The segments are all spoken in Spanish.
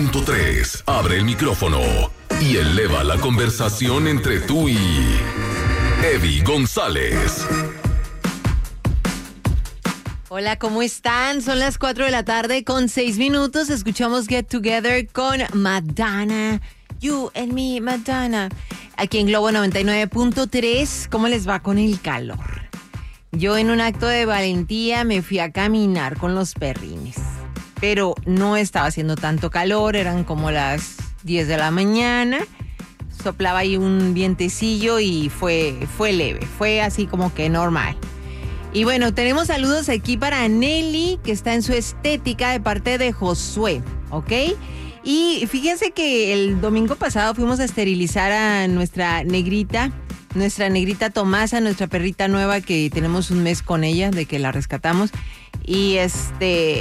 99.3. Abre el micrófono y eleva la conversación entre tú y Eddie González. Hola, ¿cómo están? Son las 4 de la tarde con 6 minutos. Escuchamos Get Together con Madonna. You and me, Madonna. Aquí en Globo 99.3. ¿Cómo les va con el calor? Yo en un acto de valentía me fui a caminar con los perrines. Pero no estaba haciendo tanto calor, eran como las 10 de la mañana. Soplaba ahí un vientecillo y fue leve, fue así como que normal. Y bueno, tenemos saludos aquí para Nelly, que está en su estética de parte de Josué, ¿ok? Y fíjense que el domingo pasado fuimos a esterilizar a nuestra negrita Tomasa, nuestra perrita nueva que tenemos un mes con ella, de que la rescatamos. Y es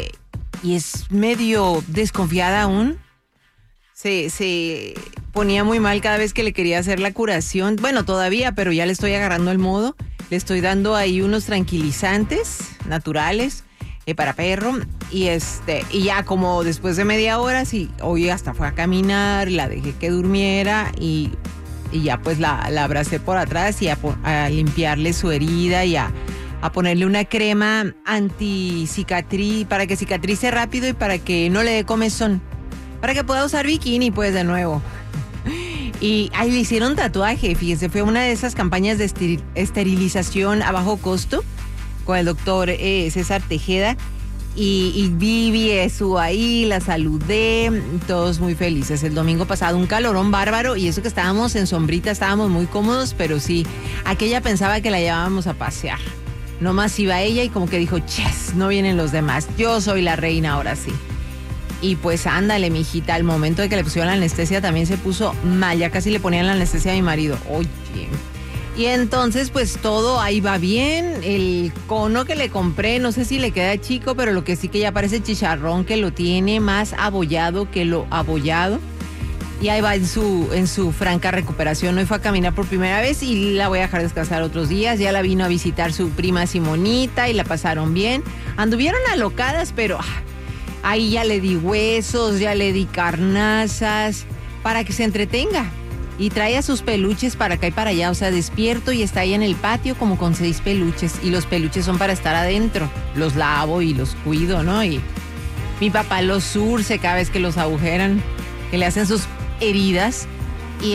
medio desconfiada aún. Se ponía muy mal cada vez que le quería hacer la curación. Bueno, todavía, pero ya le estoy agarrando el modo. Le estoy dando ahí unos tranquilizantes naturales para perro. Y ya como después de media hora, sí, hoy hasta fue a caminar, la dejé que durmiera y ya pues la abracé por atrás y a limpiarle su herida y a ponerle una crema anticicatriz para que cicatrice rápido y para que no le dé comezón. Para que pueda usar bikini, pues, de nuevo. Y ahí le hicieron tatuaje, fíjense, fue una de esas campañas de esterilización a bajo costo con el doctor César Tejeda. Y Vivi estuvo ahí, la saludé, todos muy felices. El domingo pasado un calorón bárbaro y eso que estábamos en sombrita, estábamos muy cómodos, pero sí, aquella pensaba que la llevábamos a pasear. Nomás iba ella y como que dijo, yes, no vienen los demás, yo soy la reina ahora sí. Y pues ándale, mijita, al momento de que le pusieron la anestesia también se puso mal, ya casi le ponían la anestesia a mi marido. Oye. Y entonces pues todo ahí va bien, el cono que le compré, no sé si le queda chico, pero lo que sí que ya parece chicharrón, que lo tiene más abollado que lo abollado. Y ahí va en su franca recuperación. Hoy fue a caminar por primera vez y la voy a dejar descansar otros días. Ya la vino a visitar su prima Simonita y la pasaron bien. Anduvieron alocadas, pero ahí ya le di huesos, ya le di carnazas para que se entretenga. Y trae a sus peluches para acá y para allá. O sea, despierto y está ahí en el patio como con 6 peluches. Y los peluches son para estar adentro. Los lavo y los cuido, ¿no? Y mi papá los surce cada vez que los agujeran, que le hacen sus heridas. Y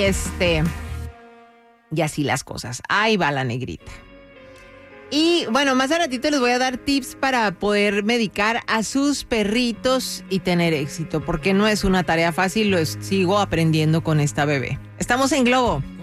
así las cosas. Ahí va la negrita. Y bueno, más a ratito les voy a dar tips para poder medicar a sus perritos y tener éxito, porque no es una tarea fácil, sigo aprendiendo con esta bebé. Estamos en Globo.